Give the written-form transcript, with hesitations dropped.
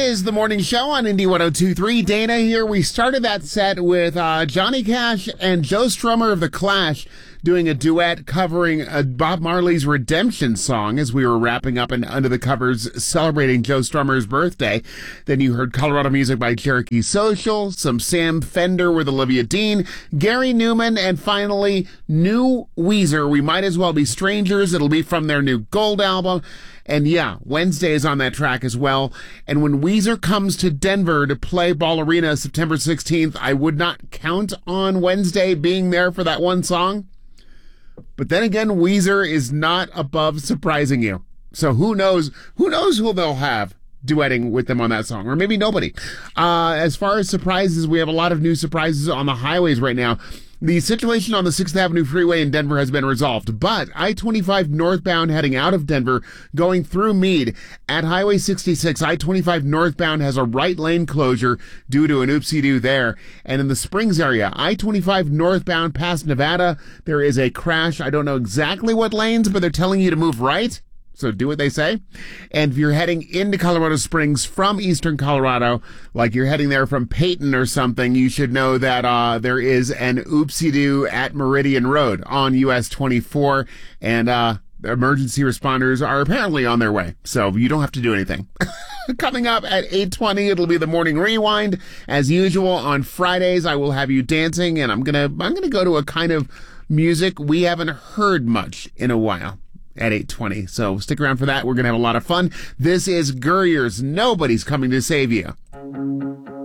is the morning show on Indie 102.3. Dana here. We started that set with Johnny Cash and Joe Strummer of The Clash doing a duet covering Bob Marley's Redemption song as we were wrapping up and Under the Covers celebrating Joe Strummer's birthday. Then you heard Colorado music by Cherokee Social, some Sam Fender with Olivia Dean, Gary Newman, and finally, new Weezer, We Might As Well Be Strangers. It'll be from their new Gold album. And yeah, Wednesday is on that track as well. And when Weezer comes to Denver to play Ball Arena September 16th, I would not count on Wednesday being there for that one song. But then again, Weezer is not above surprising you. So who knows who they'll have duetting with them on that song, or maybe nobody. As far as surprises, we have a lot of new surprises on the highways right now. The situation on the 6th Avenue Freeway in Denver has been resolved, but I-25 northbound heading out of Denver, going through Meade at Highway 66, I-25 northbound has a right lane closure due to an oopsie-doo there. And in the Springs area, I-25 northbound past Nevada, there is a crash. I don't know exactly what lanes, but they're telling you to move right. So do what they say. And if you're heading into Colorado Springs from eastern Colorado, like you're heading there from Peyton or something, you should know that there is an oopsie-doo at Meridian Road on US 24. And emergency responders are apparently on their way. So you don't have to do anything. Coming up at 8:20, it'll be the morning rewind. As usual, on Fridays, I will have you dancing. And I'm gonna go to a kind of music we haven't heard much in a while. At 8:20. So stick around for that. We're going to have a lot of fun. This is Gurriers. Nobody's coming to save you.